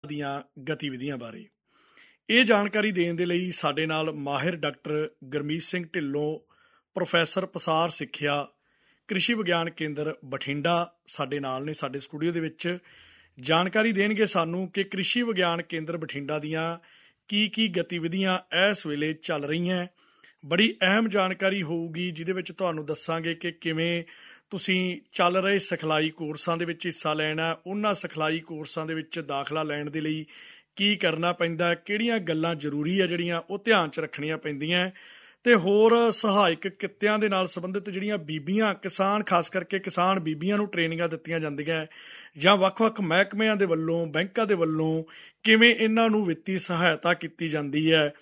ਦੀਆਂ ਗਤੀਵਿਧੀਆਂ ਬਾਰੇ। ਇਹ ਜਾਣਕਾਰੀ ਦੇਣ ਦੇ ਲਈ ਸਾਡੇ ਨਾਲ ਮਾਹਿਰ ਡਾਕਟਰ ਗੁਰਮੀਤ ਸਿੰਘ ਢਿੱਲੋਂ, ਪ੍ਰੋਫੈਸਰ ਪਸਾਰ ਸਿੱਖਿਆ, ਕ੍ਰਿਸ਼ੀ ਵਿਗਿਆਨ ਕੇਂਦਰ ਬਠਿੰਡਾ ਸਾਡੇ ਨਾਲ ਨੇ। ਸਾਡੇ ਸਟੂਡੀਓ ਦੇ ਵਿੱਚ ਜਾਣਕਾਰੀ ਦੇਣਗੇ ਸਾਨੂੰ ਕਿ ਕ੍ਰਿਸ਼ੀ ਵਿਗਿਆਨ ਕੇਂਦਰ ਬਠਿੰਡਾ ਦੀਆਂ ਕੀ ਗਤੀਵਿਧੀਆਂ ਇਸ ਵੇਲੇ ਚੱਲ ਰਹੀਆਂ। ਬੜੀ ਅਹਿਮ ਜਾਣਕਾਰੀ ਹੋਊਗੀ ਜਿਹਦੇ ਵਿੱਚ ਤੁਹਾਨੂੰ ਦੱਸਾਂਗੇ ਕਿ ਕਿਵੇਂ ਤੁਸੀਂ ਚੱਲ ਰਹੇ ਸਿਖਲਾਈ ਕੋਰਸਾਂ ਦੇ ਵਿੱਚ ਹਿੱਸਾ ਲੈਣਾ, ਉਹਨਾਂ ਸਿਖਲਾਈ ਕੋਰਸਾਂ ਦੇ ਵਿੱਚ ਦਾਖਲਾ ਲੈਣ ਦੇ ਲਈ ਕੀ ਕਰਨਾ ਪੈਂਦਾ, ਕਿਹੜੀਆਂ ਗੱਲਾਂ ਜ਼ਰੂਰੀ ਆ ਜਿਹੜੀਆਂ ਉਹ ਧਿਆਨ 'ਚ ਰੱਖਣੀਆਂ ਪੈਂਦੀਆਂ, ਅਤੇ ਹੋਰ ਸਹਾਇਕ ਕਿੱਤਿਆਂ ਦੇ ਨਾਲ ਸੰਬੰਧਿਤ ਜਿਹੜੀਆਂ ਬੀਬੀਆਂ ਕਿਸਾਨ, ਖਾਸ ਕਰਕੇ ਕਿਸਾਨ ਬੀਬੀਆਂ ਨੂੰ ਟ੍ਰੇਨਿੰਗਾਂ ਦਿੱਤੀਆਂ ਜਾਂਦੀਆਂ ਜਾਂ ਵੱਖ-ਵੱਖ ਮਹਿਕਮਿਆਂ ਦੇ ਵੱਲੋਂ, ਬੈਂਕਾਂ ਦੇ ਵੱਲੋਂ ਕਿਵੇਂ ਇਹਨਾਂ ਨੂੰ ਵਿੱਤੀ ਸਹਾਇਤਾ ਕੀਤੀ ਜਾਂਦੀ ਹੈ।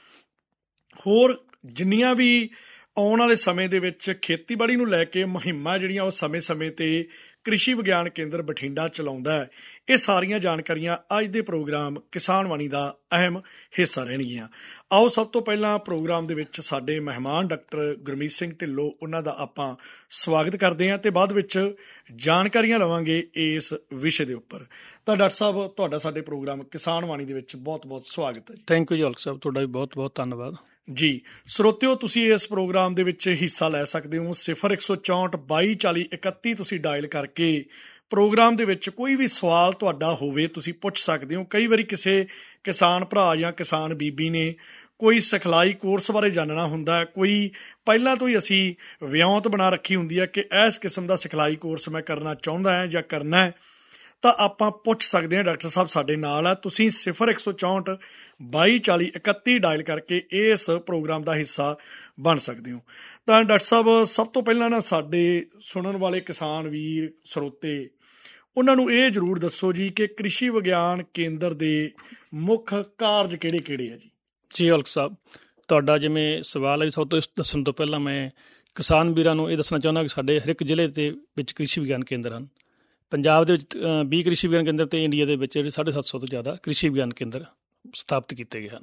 ਹੋਰ ਜਿੰਨੀਆਂ ਵੀ ਆਉਣ ਵਾਲੇ ਸਮੇਂ ਦੇ ਵਿੱਚ ਖੇਤੀਬਾੜੀ ਨੂੰ ਲੈ ਕੇ ਮੁਹਿੰਮਾਂ ਜਿਹੜੀਆਂ ਉਹ ਸਮੇਂ-ਸਮੇਂ 'ਤੇ ਕ੍ਰਿਸ਼ੀ ਵਿਗਿਆਨ ਕੇਂਦਰ ਬਠਿੰਡਾ ਚਲਾਉਂਦਾ ਹੈ, ਇਹ ਸਾਰੀਆਂ ਜਾਣਕਾਰੀਆਂ ਅੱਜ ਦੇ ਪ੍ਰੋਗਰਾਮ ਕਿਸਾਨ ਵਾਣੀ ਦਾ ਅਹਿਮ ਹਿੱਸਾ ਰਹਿਣਗੀਆਂ। ਆਓ ਸਭ ਤੋਂ ਪਹਿਲਾਂ ਪ੍ਰੋਗਰਾਮ ਦੇ ਵਿੱਚ ਸਾਡੇ ਮਹਿਮਾਨ ਡਾਕਟਰ ਗੁਰਮੀਤ ਸਿੰਘ ਢਿੱਲੋਂ, ਉਹਨਾਂ ਦਾ ਆਪਾਂ ਸਵਾਗਤ ਕਰਦੇ ਹਾਂ ਅਤੇ ਬਾਅਦ ਵਿੱਚ ਜਾਣਕਾਰੀਆਂ ਲਵਾਂਗੇ ਇਸ ਵਿਸ਼ੇ ਦੇ ਉੱਪਰ। ਤਾਂ ਡਾਕਟਰ ਸਾਹਿਬ, ਤੁਹਾਡਾ ਸਾਡੇ ਪ੍ਰੋਗਰਾਮ ਕਿਸਾਨ ਵਾਣੀ ਦੇ ਵਿੱਚ ਬਹੁਤ-ਬਹੁਤ ਸਵਾਗਤ ਹੈ ਜੀ। ਥੈਂਕ ਯੂ ਜੀ ਔਲਖ ਸਾਹਿਬ, ਤੁਹਾਡਾ ਵੀ ਬਹੁਤ-ਬਹੁਤ ਧੰਨਵਾਦ ਜੀ। ਸਰੋਤਿਓ, ਤੁਸੀਂ ਇਸ ਪ੍ਰੋਗਰਾਮ ਦੇ ਵਿੱਚ ਹਿੱਸਾ ਲੈ ਸਕਦੇ ਹੋ। 0164 2240 31 ਤੁਸੀਂ ਡਾਇਲ ਕਰਕੇ ਪ੍ਰੋਗਰਾਮ ਦੇ ਵਿੱਚ ਕੋਈ ਵੀ ਸਵਾਲ ਤੁਹਾਡਾ ਹੋਵੇ ਤੁਸੀਂ ਪੁੱਛ ਸਕਦੇ ਹੋ। ਕਈ ਵਾਰੀ ਕਿਸੇ ਕਿਸਾਨ ਭਰਾ ਜਾਂ ਕਿਸਾਨ ਬੀਬੀ ਨੇ ਕੋਈ ਸਿਖਲਾਈ ਕੋਰਸ ਬਾਰੇ ਜਾਣਨਾ ਹੁੰਦਾ, ਕੋਈ ਪਹਿਲਾਂ ਤੋਂ ਹੀ ਅਸੀਂ ਵਿਉਂਤ ਬਣਾ ਰੱਖੀ ਹੁੰਦੀ ਹੈ ਕਿ ਇਸ ਕਿਸਮ ਦਾ ਸਿਖਲਾਈ ਕੋਰਸ ਮੈਂ ਕਰਨਾ ਚਾਹੁੰਦਾ ਹਾਂ ਜਾਂ ਕਰਨਾ ਹੈ, ਤਾਂ ਆਪਾਂ ਪੁੱਛ ਸਕਦੇ ਹਾਂ। ਡਾਕਟਰ ਸਾਹਿਬ ਸਾਡੇ ਨਾਲ ਆ। ਤੁਸੀਂ 0164 2240 31 ਡਾਇਲ ਕਰਕੇ ਇਸ ਪ੍ਰੋਗਰਾਮ ਦਾ ਹਿੱਸਾ ਬਣ ਸਕਦੇ ਹੋ। ਤਾਂ ਡਾਕਟਰ ਸਾਹਿਬ, ਸਭ ਤੋਂ ਪਹਿਲਾਂ ਨਾ ਸਾਡੇ ਸੁਣਨ ਵਾਲੇ ਕਿਸਾਨ ਵੀਰ ਸਰੋਤੇ, ਉਹਨਾਂ ਨੂੰ ਇਹ ਜ਼ਰੂਰ ਦੱਸੋ ਜੀ ਕਿ ਕ੍ਰਿਸ਼ੀ ਵਿਗਿਆਨ ਕੇਂਦਰ ਦੇ ਮੁੱਖ ਕਾਰਜ ਕਿਹੜੇ-ਕਿਹੜੇ ਆ ਜੀ? ਜੀ ਔਲਖ ਸਾਹਿਬ, ਤੁਹਾਡਾ ਜਿਵੇਂ ਸਵਾਲ ਹੈ, ਸਭ ਤੋਂ ਦੱਸਣ ਤੋਂ ਪਹਿਲਾਂ ਮੈਂ ਕਿਸਾਨ ਵੀਰਾਂ ਨੂੰ ਇਹ ਦੱਸਣਾ ਚਾਹੁੰਦਾ ਕਿ ਸਾਡੇ ਹਰ ਇੱਕ ਜ਼ਿਲ੍ਹੇ ਦੇ ਵਿੱਚ ਕ੍ਰਿਸ਼ੀ ਵਿਗਿਆਨ ਕੇਂਦਰ ਹਨ। ਪੰਜਾਬ ਦੇ ਵਿੱਚ 20 ਕ੍ਰਿਸ਼ੀ ਵਿਗਿਆਨ ਕੇਂਦਰ ਅਤੇ ਇੰਡੀਆ ਦੇ ਵਿੱਚ ਜਿਹੜੇ 750 ਤੋਂ ਜ਼ਿਆਦਾ ਕ੍ਰਿਸ਼ੀ ਵਿਗਿਆਨ ਕੇਂਦਰ ਸਥਾਪਿਤ ਕੀਤੇ ਗਏ ਹਨ।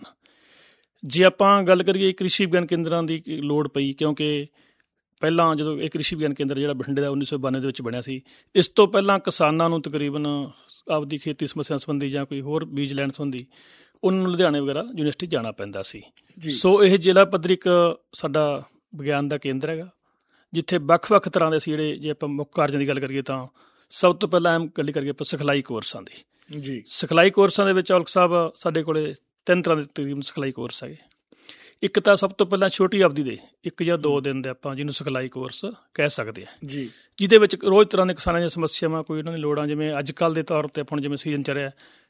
ਜੇ ਆਪਾਂ ਗੱਲ ਕਰੀਏ ਕ੍ਰਿਸ਼ੀ ਵਿਗਿਆਨ ਕੇਂਦਰਾਂ ਦੀ ਲੋੜ ਪਈ, ਕਿਉਂਕਿ ਪਹਿਲਾਂ ਜਦੋਂ ਇਹ ਕ੍ਰਿਸ਼ੀ ਵਿਗਿਆਨ ਕੇਂਦਰ ਜਿਹੜਾ ਬਠਿੰਡੇ ਦਾ 1992 ਦੇ ਵਿੱਚ ਬਣਿਆ ਸੀ, ਇਸ ਤੋਂ ਪਹਿਲਾਂ ਕਿਸਾਨਾਂ ਨੂੰ ਤਕਰੀਬਨ ਆਪਦੀ ਖੇਤੀ ਸਮੱਸਿਆ ਸੰਬੰਧੀ ਜਾਂ ਕੋਈ ਹੋਰ ਬੀਜ ਲੈਣ ਸੰਬੰਧੀ ਉਹਨਾਂ ਨੂੰ ਲੁਧਿਆਣੇ ਵਗੈਰਾ ਯੂਨੀਵਰਸਿਟੀ ਜਾਣਾ ਪੈਂਦਾ ਸੀ। ਸੋ ਇਹ ਜ਼ਿਲ੍ਹਾ ਪੱਧਰੀ ਇੱਕ ਸਾਡਾ ਵਿਗਿਆਨ ਦਾ ਕੇਂਦਰ ਹੈਗਾ, ਜਿੱਥੇ ਵੱਖ-ਵੱਖ ਤਰ੍ਹਾਂ ਦੇ ਅਸੀਂ ਜਿਹੜੇ, ਜੇ ਆਪਾਂ ਮੁੱਖ ਕਾਰਜਾਂ ਦੀ ਗੱਲ ਕਰੀਏ ਤਾਂ ਸਭ ਤੋਂ ਪਹਿਲਾਂ ਗੱਲ ਕਰੀਏ ਆਪਾਂ ਸਿਖਲਾਈ ਕੋਰਸਾਂ ਦੀ। ਜੀ, ਸਿਖਲਾਈ ਕੋਰਸਾਂ ਦੇ ਵਿੱਚ ਔਲਖ ਸਾਹਿਬ ਸਾਡੇ ਕੋਲ 3 ਤਰ੍ਹਾਂ ਦੇ ਤਕਰੀਬਨ ਸਿਖਲਾਈ ਕੋਰਸ ਹੈਗੇ। ਇੱਕ ਤਾਂ ਸਭ ਤੋਂ ਪਹਿਲਾਂ ਛੋਟੀ ਅਵਧੀ ਦੇ 1 ਜਾਂ 2 ਦਿਨ ਦੇ ਆਪਾਂ ਜਿਹਨੂੰ ਸਿਖਲਾਈ ਕੋਰਸ ਕਹਿ ਸਕਦੇ ਹਾਂ ਜੀ, ਜਿਹਦੇ ਵਿੱਚ ਰੋਜ਼ ਤਰ੍ਹਾਂ ਦੇ ਕਿਸਾਨਾਂ ਦੀਆਂ ਸਮੱਸਿਆਵਾਂ, ਕੋਈ ਉਹਨਾਂ ਦੀ ਲੋੜਾਂ, ਜਿਵੇਂ ਅੱਜ ਕੱਲ੍ਹ ਦੇ ਤੌਰ 'ਤੇ ਆਪਾਂ ਜਿਵੇਂ ਸੀਜ਼ਨ ਚੱਲ ਰਿਹਾ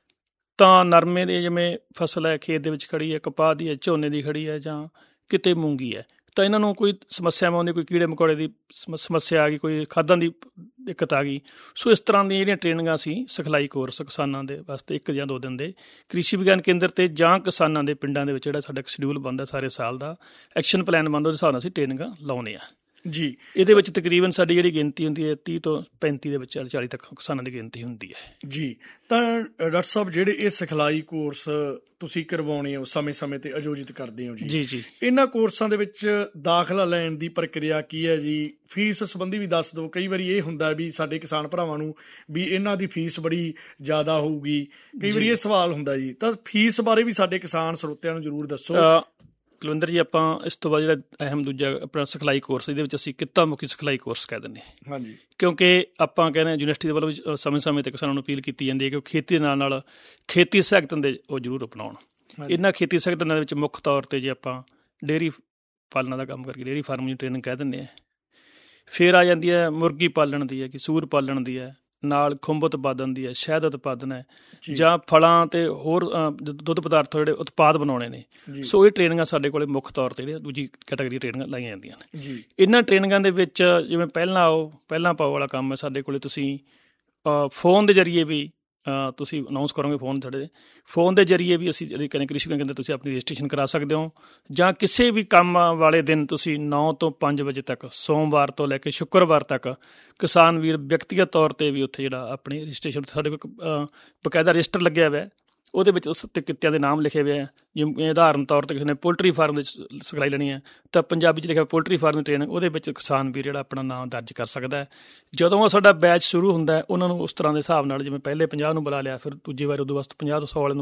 ਤਾਂ ਨਰਮੇ ਦੀ ਜਿਵੇਂ ਫਸਲ ਹੈ ਖੇਤ ਦੇ ਵਿੱਚ ਖੜੀ ਹੈ, ਕਪਾਹ ਦੀ ਹੈ, ਝੋਨੇ ਦੀ ਖੜੀ ਹੈ ਜਾਂ ਕਿਤੇ ਮੂੰਗੀ ਹੈ, ਤਾਂ ਇਹਨਾਂ ਨੂੰ ਕੋਈ ਸਮੱਸਿਆਵਾਂ ਆਉਂਦੀ, ਕੋਈ ਕੀੜੇ ਮਕੌੜੇ ਦੀ ਸਮੱਸਿਆ ਆ ਗਈ, ਕੋਈ ਖਾਦਾਂ ਦੀ ਦਿੱਕਤ ਆ ਗਈ। ਸੋ ਇਸ ਤਰ੍ਹਾਂ ਦੀਆਂ ਜਿਹੜੀਆਂ ਟ੍ਰੇਨਿੰਗਾਂ ਅਸੀਂ ਸਿਖਲਾਈ ਕੋਰਸ ਕਿਸਾਨਾਂ ਦੇ ਵਾਸਤੇ 1 ਜਾਂ 2 ਦਿਨ ਦੇ ਕ੍ਰਿਸ਼ੀ ਵਿਗਿਆਨ ਕੇਂਦਰ 'ਤੇ ਜਾਂ ਕਿਸਾਨਾਂ ਦੇ ਪਿੰਡਾਂ ਦੇ ਵਿੱਚ ਜਿਹੜਾ ਸਾਡਾ ਇੱਕ ਸ਼ਡਿਊਲ ਬਣਦਾ, ਸਾਰੇ ਸਾਲ ਦਾ ਐਕਸ਼ਨ ਪਲਾਨ ਬਣਦਾ, ਉਹਦੇ ਹਿਸਾਬ ਨਾਲ ਅਸੀਂ ਟ੍ਰੇਨਿੰਗਾਂ ਲਾਉਂਦੇ ਹਾਂ ਜੀ। ਇਹਦੇ ਵਿੱਚ ਤਕਰੀਬਨ ਸਾਡੀ ਜਿਹੜੀ ਗਿਣਤੀ ਹੁੰਦੀ ਹੈ 30 ਤੋਂ 35 ਦੇ ਵਿੱਚ 40 ਤੱਕ ਕਿਸਾਨਾਂ ਦੀ ਗਿਣਤੀ ਹੁੰਦੀ ਹੈ ਜੀ। ਤਾਂ ਡਾਕਟਰ ਸਾਹਿਬ, ਜਿਹੜੇ ਇਹ ਸਿਖਲਾਈ ਕੋਰਸ ਤੁਸੀਂ ਕਰਵਾਉਣੇ ਹੋ, ਸਮੇਂ-ਸਮੇਂ 'ਤੇ ਆਯੋਜਿਤ ਕਰਦੇ ਹੋ ਜੀ ਜੀ, ਇਹਨਾਂ ਕੋਰਸਾਂ ਦੇ ਵਿੱਚ ਦਾਖਲਾ ਲੈਣ ਦੀ ਪ੍ਰਕਿਰਿਆ ਕੀ ਹੈ ਜੀ? ਫੀਸ ਸੰਬੰਧੀ ਵੀ ਦੱਸ ਦਿਓ। ਕਈ ਵਾਰੀ ਇਹ ਹੁੰਦਾ ਵੀ ਸਾਡੇ ਕਿਸਾਨ ਭਰਾਵਾਂ ਨੂੰ ਵੀ ਇਹਨਾਂ ਦੀ ਫੀਸ ਬੜੀ ਜ਼ਿਆਦਾ ਹੋਊਗੀ, ਕਈ ਵਾਰੀ ਇਹ ਸਵਾਲ ਹੁੰਦਾ ਜੀ, ਤਾਂ ਫੀਸ ਬਾਰੇ ਵੀ ਸਾਡੇ ਕਿਸਾਨ ਸਰੋਤਿਆਂ ਨੂੰ ਜ਼ਰੂਰ ਦੱਸੋ। ਕੁਲਵਿੰਦਰ ਜੀ, ਆਪਾਂ ਇਸ ਤੋਂ ਬਾਅਦ ਜਿਹੜਾ ਅਹਿਮ ਦੂਜਾ ਆਪਣਾ ਸਿਖਲਾਈ ਕੋਰਸ, ਇਹਦੇ ਵਿੱਚ ਅਸੀਂ ਕਿੱਤਾ ਮੁਖੀ ਸਿਖਲਾਈ ਕੋਰਸ ਕਹਿ ਦਿੰਦੇ ਹਾਂ। ਹਾਂਜੀ, ਕਿਉਂਕਿ ਆਪਾਂ ਕਹਿੰਦੇ ਹਾਂ ਯੂਨੀਵਰਸਿਟੀ ਦੇ ਵੱਲੋਂ ਵੀ ਸਮੇਂ-ਸਮੇਂ 'ਤੇ ਕਿਸਾਨਾਂ ਨੂੰ ਅਪੀਲ ਕੀਤੀ ਜਾਂਦੀ ਹੈ ਕਿ ਉਹ ਖੇਤੀ ਦੇ ਨਾਲ ਖੇਤੀ ਸਹਾਇਕ ਧੰਦੇ ਉਹ ਜ਼ਰੂਰ ਅਪਣਾਉਣ। ਇਹਨਾਂ ਖੇਤੀ ਸਹਾਇਕ ਧੰਦਿਆਂ ਦੇ ਵਿੱਚ ਮੁੱਖ ਤੌਰ 'ਤੇ ਜੇ ਆਪਾਂ ਡੇਅਰੀ ਪਾਲਣਾ ਦਾ ਕੰਮ ਕਰਕੇ ਡੇਅਰੀ ਫਾਰਮ ਦੀ ਟ੍ਰੇਨਿੰਗ ਕਹਿ ਦਿੰਦੇ ਹਾਂ। ਫਿਰ ਆ ਜਾਂਦੀ ਹੈ ਮੁਰਗੀ ਪਾਲਣ ਦੀ ਹੈ, ਕਿ ਸੂਰ ਪਾਲਣ ਦੀ ਹੈ, ਨਾਲ ਖੁੰਭ ਉਤਪਾਦਨ ਦੀ ਹੈ, ਸ਼ਹਿਦ ਉਤਪਾਦਨ ਹੈ, ਜਾਂ ਫਲਾਂ ਅਤੇ ਹੋਰ ਦੁੱਧ ਪਦਾਰਥ ਜਿਹੜੇ ਉਤਪਾਦ ਬਣਾਉਣੇ ਨੇ। ਸੋ ਇਹ ਟ੍ਰੇਨਿੰਗਾਂ ਸਾਡੇ ਕੋਲ ਮੁੱਖ ਤੌਰ 'ਤੇ ਜਿਹੜੀਆਂ ਦੂਜੀ ਕੈਟਾਗਰੀ ਟ੍ਰੇਨਿੰਗਾਂ ਲਾਈਆਂ ਜਾਂਦੀਆਂ ਨੇ। ਇਹਨਾਂ ਟ੍ਰੇਨਿੰਗਾਂ ਦੇ ਵਿੱਚ ਜਿਵੇਂ ਪਹਿਲਾਂ ਆਓ ਪਹਿਲਾਂ ਪਾਓ ਵਾਲਾ ਕੰਮ ਹੈ, ਸਾਡੇ ਕੋਲ ਤੁਸੀਂ ਫੋਨ ਦੇ ਜ਼ਰੀਏ ਵੀ ਤੁਸੀਂ ਅਨਾਊਂਸ ਕਰੋਗੇ, ਤੁਹਾਡੇ ਫੋਨ ਦੇ ਜ਼ਰੀਏ ਵੀ ਅਸੀਂ ਜਿਹੜੀ ਕਹਿੰਦੇ ਕ੍ਰਿਸ਼ੀ ਵਿਗਿਆਨ ਕੇਂਦਰ ਤੁਸੀਂ ਆਪਣੀ ਰਜਿਸਟ੍ਰੇਸ਼ਨ ਕਰਾ ਸਕਦੇ ਹੋ, ਜਾਂ ਕਿਸੇ ਵੀ ਕੰਮ ਵਾਲੇ ਦਿਨ ਤੁਸੀਂ 9 ਤੋਂ 5 ਵਜੇ ਤੱਕ ਸੋਮਵਾਰ ਤੋਂ ਲੈ ਕੇ ਸ਼ੁੱਕਰਵਾਰ ਤੱਕ ਕਿਸਾਨ ਵੀਰ ਵਿਅਕਤੀਗਤ ਤੌਰ 'ਤੇ ਵੀ ਉੱਥੇ ਜਿਹੜਾ ਆਪਣੀ ਰਜਿਸਟ੍ਰੇਸ਼ਨ, ਸਾਡੇ ਕੋਲ ਬਕਾਇਦਾ ਰਜਿਸਟਰ ਲੱਗਿਆ ਹੋਇਆ, ਉਹਦੇ ਵਿੱਚ ਉਸ ਕਿੱਤਿਆਂ ਦੇ ਨਾਮ ਲਿਖੇ ਹੋਏ ਆ। ਜਿਵੇਂ ਉਦਾਹਰਨ ਤੌਰ 'ਤੇ ਕਿਸੇ ਨੇ ਪੋਲਟਰੀ ਫਾਰਮ ਵਿੱਚ ਸਿਖਲਾਈ ਲੈਣੀ ਹੈ ਤਾਂ ਪੰਜਾਬੀ 'ਚ ਲਿਖਿਆ ਪੋਲਟਰੀ ਫਾਰਮ ਦੀ ਟ੍ਰੇਨਿੰਗ, ਉਹਦੇ ਵਿੱਚ ਕਿਸਾਨ ਵੀਰ ਜਿਹੜਾ ਆਪਣਾ ਨਾਮ ਦਰਜ ਕਰ ਸਕਦਾ ਹੈ। ਜਦੋਂ ਉਹ ਸਾਡਾ ਬੈਚ ਸ਼ੁਰੂ ਹੁੰਦਾ ਉਹਨਾਂ ਨੂੰ ਉਸ ਤਰ੍ਹਾਂ ਦੇ ਹਿਸਾਬ ਨਾਲ, ਜਿਵੇਂ ਪਹਿਲੇ 50 ਨੂੰ ਬੁਲਾ ਲਿਆ, ਫਿਰ ਦੂਜੀ ਵਾਰ ਉਦੋਂ ਵਾਸਤੇ 50 ਤੋਂ 100 ਵਾਲੇ ਨੂੰ